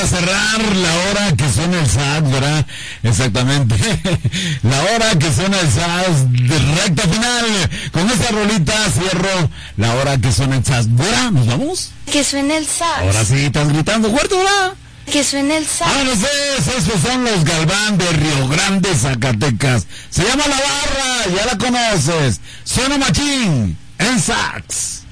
para cerrar la hora que suena el sax, ¿verdad? Exactamente. La hora que suena el sax de recta final. Con esta rolita cierro la hora que suena el sax. ¿Verdad? ¿Nos vamos? Que suene el sax. Ahora sí, estás gritando fuerte, ¿verdad? Que suene el sax. Ah, no sé, esos son los Galván de Río Grande, Zacatecas. Se llama La Barra, ya la conoces. Suena machín en sax.